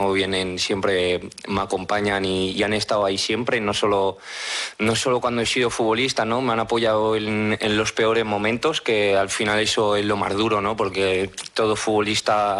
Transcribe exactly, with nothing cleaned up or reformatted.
cómo vienen, siempre me acompañan y, y han estado ahí siempre, no solo, no solo cuando he sido futbolista, ¿no? Me han apoyado en, en los peores momentos, que al final eso es lo más duro, ¿no? Porque todo futbolista